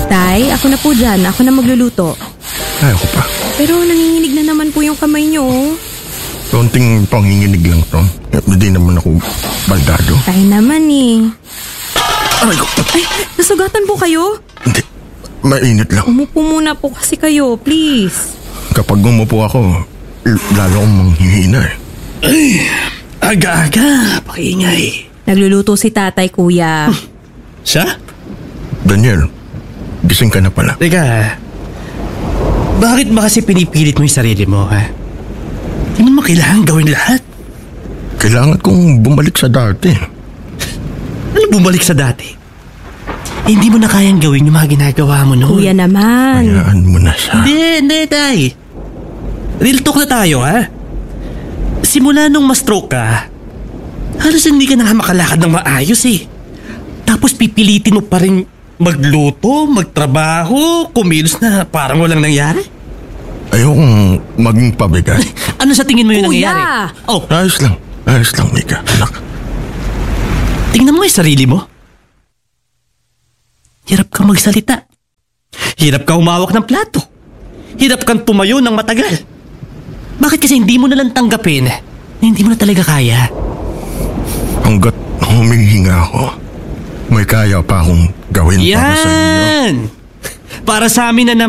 Tay, ako na po dyan. Ako na magluluto. Ay, ako pa. Pero nanginginig na naman po yung kamay niyo, oh. Konting panginginig lang to. Hindi naman ako baldado. Tay naman eh. Aray ko. Ay, nasugatan po kayo? Hindi. Mainit lang. Umupo muna po kasi kayo, please. Kapag umupo ako, lalo akong manghihina eh. Ay, aga-aga. Pakiingay. Nagluluto si tatay, kuya. Siya? Daniel, gising ka na pala. Teka, bakit ba kasi pinipilit mo yung sarili mo, ha? Hindi mo kailangan gawin lahat. Kailangan kong bumalik sa dati. Ano bumalik sa dati? Hindi mo na kayang gawin yung mga ginagawa mo noon. Kuya naman. Hayaan mo na siya. Hindi, tay. Real talk na tayo, ha? Simula nung ma-stroke ka, halos hindi ka na nga makalakad ng maayos eh. Tapos pipilitin mo pa rin magluto, magtrabaho, kumilos na parang walang nangyari. Ayokong maging pabigat. Ano sa tingin mo yung Kuya! nangyayari? Oh, Ayos lang, Mika. Anak. tingnan mo yung sarili mo. Hirap kang magsalita. Hirap kang humawak ng plato. Hirap kang tumayo ng matagal. Bakit kasi hindi mo nalang tanggapin na hindi mo na talaga kaya? Hanggat humihinga ako, may kaya pa akong gawin para sa inyo. Yan! Para sa amin na